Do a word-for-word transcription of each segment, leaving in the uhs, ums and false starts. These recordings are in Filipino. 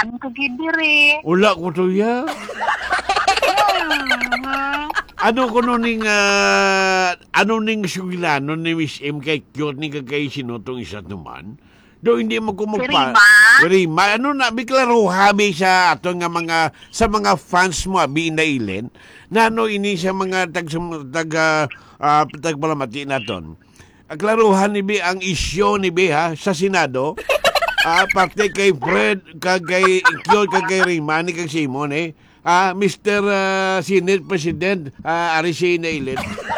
Nagtutuhan ko gidiri. Ula ko to ya. Ano ko no ning uh, ano ning sugilano ni Miss M kay cute ni kagay sinutong isa naman. Do hindi mo kumagpa. Rima, ano na biklaro habi sa ato nga mga sa mga fans mo abi na ilen. Nano ini sa mga tag tag uh, tagpalamati naton. Aklaruhan ni Bi ang isyo ni Bi ha sa Senado. Ah, parte kay Fred kagay cute kagay Rima ni kag Simon eh. Ah, Mister Uh, Senate President uh, Arisay na ilen.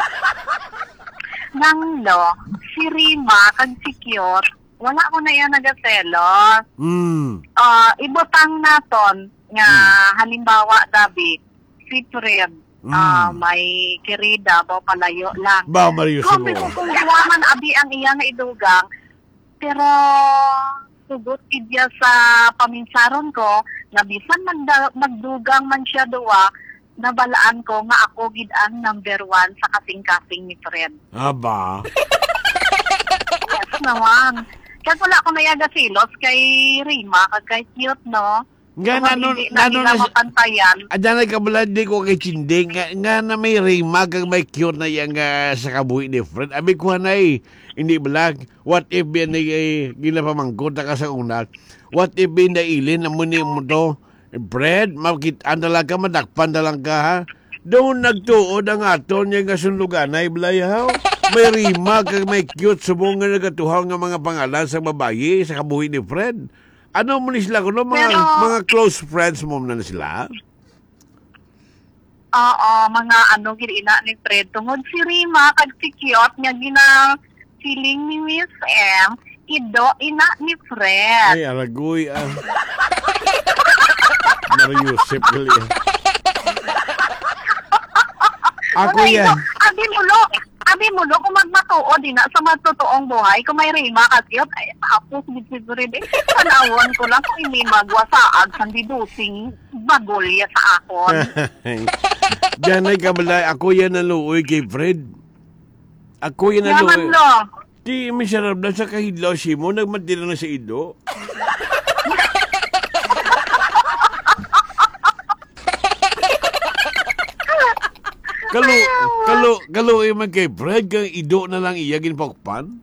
Nang lo, si Rima kag si Cute, wala ko na yan nagaselos. Mm. Uh, ibutang naton nga mm. halimbawa Dabi, si Fred, mm. uh, may kirida ba palayo lang. Ba Mario Kung ko kung man abi ang iya nga idugang, pero sugot idya sa paminsaron ko, nga bisan magda, magdugang man siya duwa, nabalaan ko nga ako gid ang number one sa kasing-kasing ni Fred. Aba. Yes naman. Kaya wala ko nayaga silos kay Rima, kag kay Cute, no? Nga na nun, na na nila mapantayan. Adyan ay kabala, di ko kay Chinding, nga, nga na may Rima, kag may Cute na yang uh, sa kabuhi ni Fred. Abi ko na eh, hindi balag. What if yan ay eh, ginapamangkot na ka sa unat? What if yan na ilin, namuni mo to? Fred, makita talaga, madakpan talaga ha? Doon nagtuod ang aton yung kasunlugan ay balayaw. May Rima, kag may Cute, subong nga nagatuhaw nga mga pangalan sa babayi, sa kabuhi ni Fred. Ano mo ni sila kuno mga Pero, mga close friends mo na sila? Oo, mga ano gina ni Fred tungod si Rima kag si Cute nga gina feeling ni Miss M, ido ina ni Fred. Ay, alagoy ah. Mariusip gali. Ako yan. Abi mo lo, abi mo lo kung magmatuod din na sa matutuong buhay, kung may Rima ka Cute, ay tapos siguro din. Panawon ko lang kung hindi magwasaag sandi dusing bagolya sa akon. Diyan ay kabala, ako yan naluoy kay Fred. Ako yan naluoy. Yaman lo. Di misarap na sa kahidlaw si mo, nagmatira na sa ido. Kalo, kalo, kalo man kay Fred, kang ido na lang iya ginpakpan.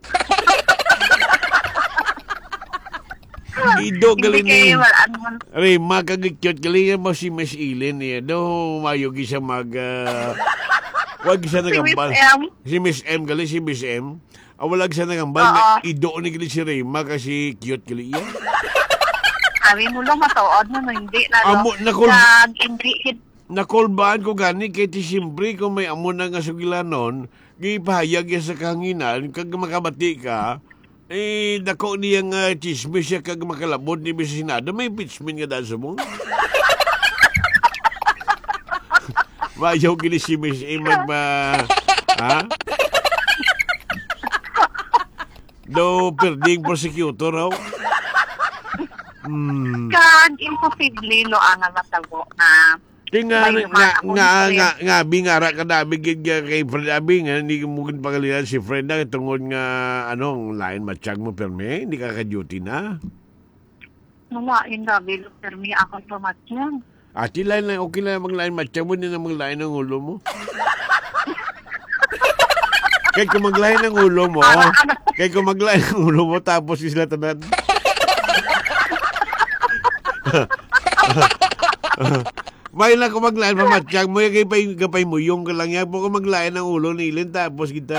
Ido gali ni Rima kagikot gali mo si Miss Ilin niya. Do mayo gisa mag uh, wag gisa nagambal. Si Miss M gali si Miss M. Ah, wala gisa nagambal. Ido ni gali si Rima kasi cute gali iya. Abi mo lang matuod mo hindi na. Amo nakol. Hindi nakolbaan ko gani kay ti siyempre kung may amo na nga sugilanon, gipahayag ya sa kahanginan kag makabati ka. Eh, dako niyang uh, chismis siya kag makalabot ni Miss Senado. May impeachment nga dahil sa mo. Mayaw gili si Miss A magba... ha? Do, perding prosecutor, raw. Hmm. Kag, imposible lo ang matabo na... Nga, nga, nga, nga, nga, bingara ka na, bigyan ka kay Fred Abi, nga, hindi mo pagalilan si Fred na, tungod nga, anong, line matchag mo, perme, hindi ka ka-duty na. Nawain na, bilo, perme, ako pamatyan. Ati, line lang, okay lang mag-line matchag mo, hindi na mag-line ng ulo mo. Kaya kung mag-line ng ulo mo, kaya kung mag-line ng ulo mo, tapos isla tanan. May lang kung maglain pa matyak mo, yung kapay, kapay mo, yung ka lang yan. Kung maglain ng ulo ni Ilin, tapos kita.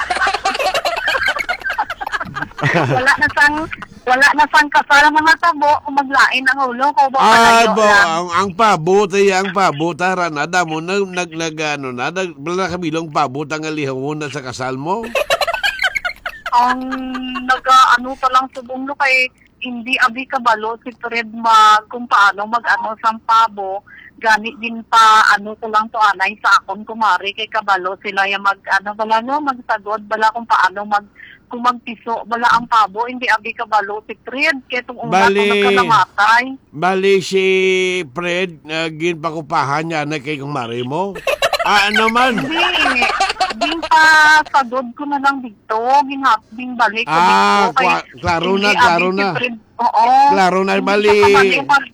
Wala na sang, wala na sang kasara mga tabo, kung maglain ng ulo, ko ba ah, bo, ang, ang pabo, tayo, ang pabo, tara na, damo, nag, nag, nag, ano na, nag, wala kabilong pabo, tangali mo na sa kasal mo. Ang, nag, ano pa lang subong no, kay, hindi abi kabalo si Fred mag, kung paano mag-ano sang pabo, gani din pa ano ko lang to anay sa akon kumari kay kabalo sila yung mag ano bala no magsagod bala kung paano mag kung magpiso bala ang pabo hindi abi kabalo si Fred kay tung una ko nagkalamatay. Bali si Fred uh, ginpakupahan niya na kay kumari mo. Ah, ano man? Hindi. Ding pa sagod ko na lang dito, ginhapding balik ko ah, dito. Ah, klaro na, klaro na. Oo. Klaro na, bali.